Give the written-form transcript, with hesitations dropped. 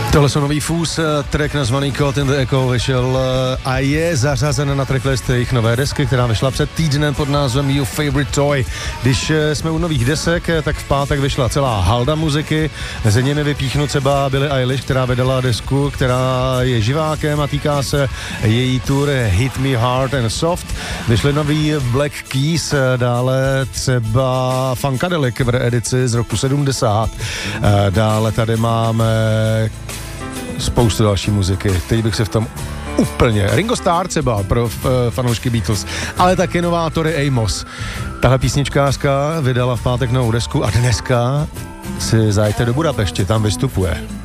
Tohle jsou nový Fuse, track nazvaný Caught in the Echo vyšel a je zařazen na tracklist jejich nové desky, která vyšla před týdnem pod názvem Your Favorite Toy. Když jsme u nových desek, tak v pátek vyšla celá halda muziky, mezi nimi vypíchnu třeba Billie Eilish, která vydala desku, která je živákem a týká se její tour Hit Me Hard and Soft. Vyšly nový Black Keys, dále třeba Funkadelic v reedici z roku 70. Dále tady máme spoustu další muziky. Teď bych se v tom úplně... Ringo Starr třeba pro fanoušky Beatles, ale taky nová Tori Amos. Tahle písničkářka vydala v pátek novou desku a dneska si zajďte do Budapešti, tam vystupuje.